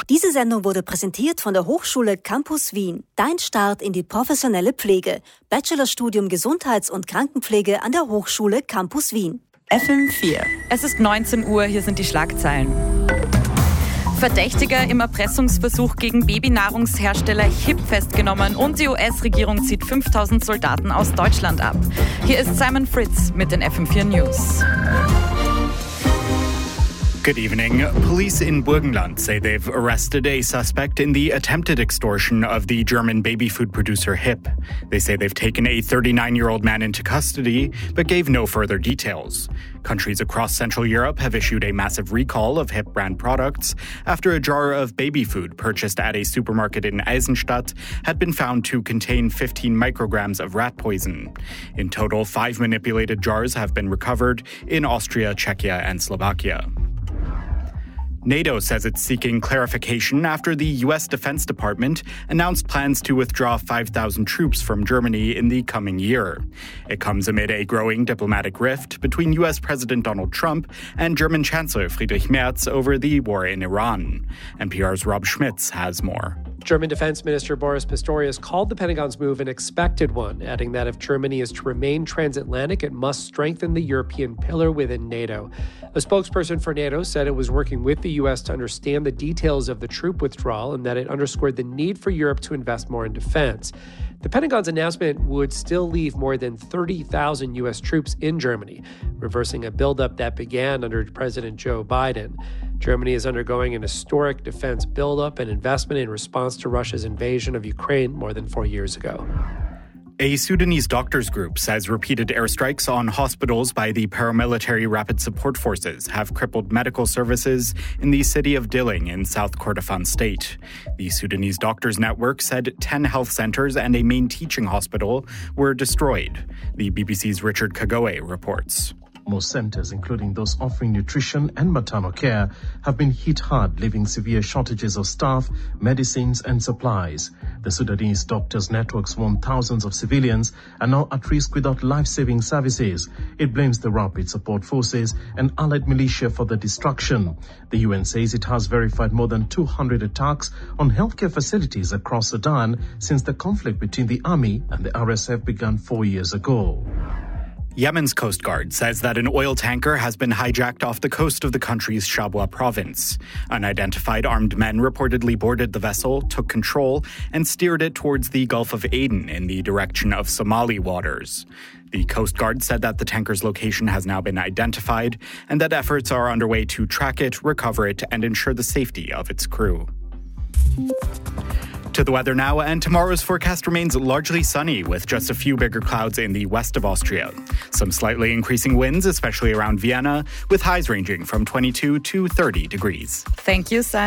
Diese Sendung wurde präsentiert von der Hochschule Campus Wien. Dein Start in die professionelle Pflege. Bachelorstudium Gesundheits- und Krankenpflege an der Hochschule Campus Wien. FM4. Es ist 19 Uhr, hier sind die Schlagzeilen. Verdächtiger im Erpressungsversuch gegen Babynahrungshersteller HiP festgenommen und die US-Regierung zieht 5000 Soldaten aus Deutschland ab. Hier ist Simon Fritz mit den FM4 News. Good evening. Police in Burgenland say they've arrested a suspect in the attempted extortion of the German baby food producer HiP. They say they've taken a 39-year-old man into custody, but gave no further details. Countries across Central Europe have issued a massive recall of HiP brand products after a jar of baby food purchased at a supermarket in Eisenstadt had been found to contain 15 micrograms of rat poison. In total, 5 manipulated jars have been recovered in Austria, Czechia, and Slovakia. NATO says it's seeking clarification after the U.S. Defense Department announced plans to withdraw 5,000 troops from Germany in the coming year. It comes amid a growing diplomatic rift between U.S. President Donald Trump and German Chancellor Friedrich Merz over the war in Iran. NPR's Rob Schmitz has more. German Defense Minister Boris Pistorius called the Pentagon's move an expected one, adding that if Germany is to remain transatlantic, it must strengthen the European pillar within NATO. A spokesperson for NATO said it was working with the U.S. to understand the details of the troop withdrawal and that it underscored the need for Europe to invest more in defense. The Pentagon's announcement would still leave more than 30,000 U.S. troops in Germany, reversing a buildup that began under President Joe Biden. Germany is undergoing an historic defense buildup and investment in response to Russia's invasion of Ukraine more than 4 years ago. A Sudanese doctors group says repeated airstrikes on hospitals by the paramilitary Rapid Support Forces have crippled medical services in the city of Dilling in South Kordofan state. The Sudanese Doctors Network said 10 health centers and a main teaching hospital were destroyed. The BBC's Richard Kagoe reports. Most centers, including those offering nutrition and maternal care, have been hit hard, leaving severe shortages of staff, medicines and supplies. The Sudanese Doctors Network's warned thousands of civilians are now at risk without life-saving services. It blames the Rapid Support Forces and allied militia for the destruction. The UN says it has verified more than 200 attacks on healthcare facilities across Sudan since the conflict between the army and the RSF began 4 years ago. Yemen's Coast Guard says that an oil tanker has been hijacked off the coast of the country's Shabwa province. Unidentified armed men reportedly boarded the vessel, took control, and steered it towards the Gulf of Aden in the direction of Somali waters. The Coast Guard said that the tanker's location has now been identified and that efforts are underway to track it, recover it, and ensure the safety of its crew. To the weather now, and tomorrow's forecast remains largely sunny with just a few bigger clouds in the west of Austria. Some slightly increasing winds, especially around Vienna, with highs ranging from 22 to 30 degrees. Thank you, Sam.